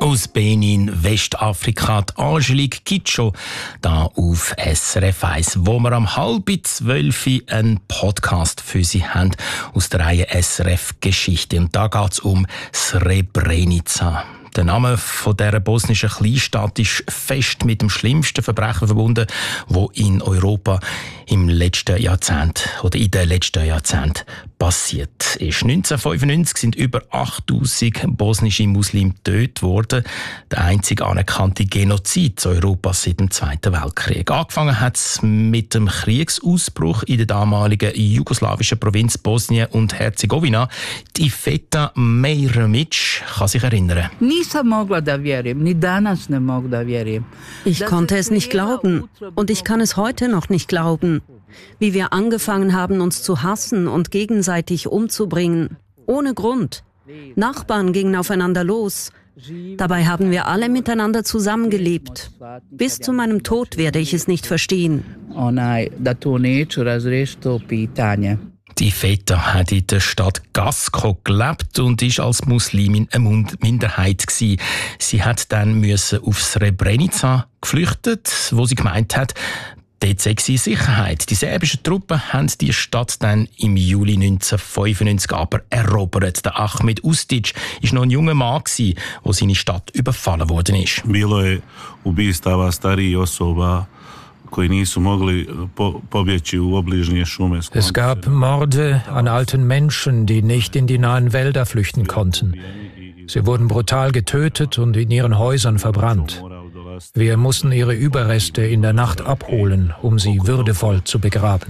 Aus Benin, Westafrika, die Angelique Kidjo, da auf SRF 1, wo wir am 11:30 einen Podcast für Sie haben aus der Reihe SRF Geschichte. Und da geht es um Srebrenica. Der Name von dieser bosnischen Kleinstadt ist fest mit dem schlimmsten Verbrechen verbunden, wo in Europa in den letzten Jahrzehnten passiert ist. 1995 sind über 8000 bosnische Muslime getötet worden. Der einzige anerkannte Genozid Europas seit dem Zweiten Weltkrieg. Angefangen hat es mit dem Kriegsausbruch in der damaligen jugoslawischen Provinz Bosnien und Herzegowina. Die Iveta Mejremić kann sich erinnern. Ich konnte es nicht glauben und ich kann es heute noch nicht glauben, wie wir angefangen haben, uns zu hassen und gegenseitig umzubringen. Ohne Grund. Nachbarn gingen aufeinander los. Dabei haben wir alle miteinander zusammengelebt. Bis zu meinem Tod werde ich es nicht verstehen. Die Iveta hat in der Stadt Gasko gelebt und ist als Muslimin eine Minderheit gewesen. Sie hat dann auf Srebrenica geflüchtet, wo sie gemeint hat, dort sei sie in Sicherheit. Die serbischen Truppen haben die Stadt dann im Juli 1995 aber erobert. Der Ahmed Ustic war noch ein junger Mann, der seine Stadt überfallen worden ist. Es gab Morde an alten Menschen, die nicht in die nahen Wälder flüchten konnten. Sie wurden brutal getötet und in ihren Häusern verbrannt. Wir mussten ihre Überreste in der Nacht abholen, um sie würdevoll zu begraben.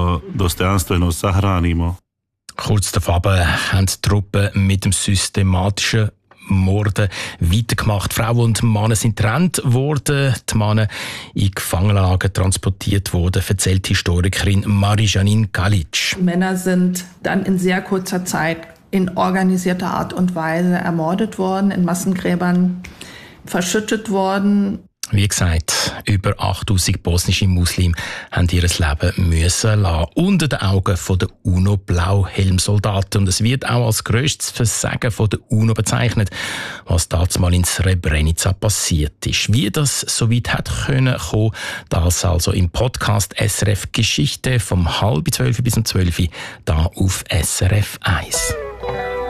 Kurz darauf haben die Truppen mit dem systematischen Morden weitergemacht. Frauen und Männer sind getrennt worden, die Männer in Gefangenenlager transportiert worden, erzählt die Historikerin Marie-Janine Kalic. Männer sind dann in sehr kurzer Zeit in organisierter Art und Weise ermordet worden, in Massengräbern verschüttet worden. Wie gesagt, über 8000 bosnische Muslime haben ihr Leben müssen lassen, unter den Augen der UNO-Blauhelmsoldaten. Und es wird auch als grösstes Versagen der UNO bezeichnet, was damals in Srebrenica passiert ist. Wie das so weit hat kommen, das also im Podcast SRF Geschichte vom 11:30 bis 12 da auf SRF 1.